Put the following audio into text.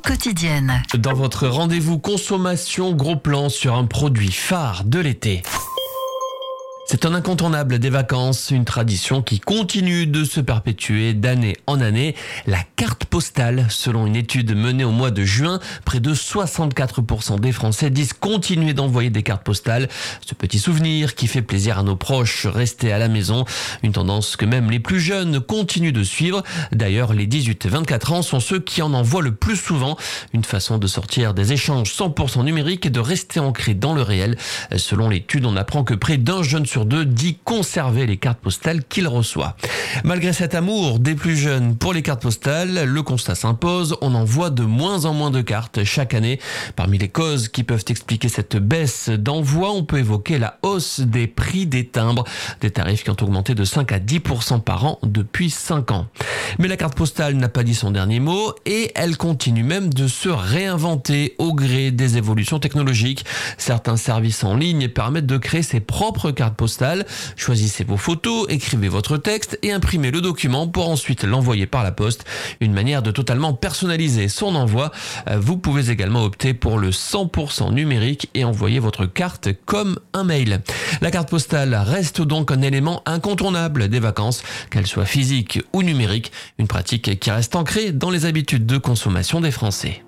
quotidienne. Dans votre rendez-vous consommation, gros plan sur un produit phare de l'été. C'est un incontournable des vacances, une tradition qui continue de se perpétuer d'année en année. La carte postale, selon une étude menée au mois de juin, près de 64% des Français disent continuer d'envoyer des cartes postales. Ce petit souvenir qui fait plaisir à nos proches restés à la maison, une tendance que même les plus jeunes continuent de suivre. D'ailleurs, les 18-24 ans sont ceux qui en envoient le plus souvent. Une façon de sortir des échanges 100% numériques et de rester ancré dans le réel. Selon l'étude, on apprend que près d'un jeune sur deux dit conserver les cartes postales qu'il reçoit. Malgré cet amour des plus jeunes pour les cartes postales, le constat s'impose, on envoie de moins en moins de cartes chaque année. Parmi les causes qui peuvent expliquer cette baisse d'envoi, on peut évoquer la hausse des prix des timbres, des tarifs qui ont augmenté de 5 à 10% par an depuis 5 ans. Mais la carte postale n'a pas dit son dernier mot et elle continue même de se réinventer au gré des évolutions technologiques. Certains services en ligne permettent de créer ses propres cartes postales. Choisissez vos photos, écrivez votre texte et imprimez le document pour ensuite l'envoyer par la poste. Une manière de totalement personnaliser son envoi. Vous pouvez également opter pour le 100% numérique et envoyer votre carte comme un mail. La carte postale reste donc un élément incontournable des vacances, qu'elle soit physique ou numérique. Une pratique qui reste ancrée dans les habitudes de consommation des Français.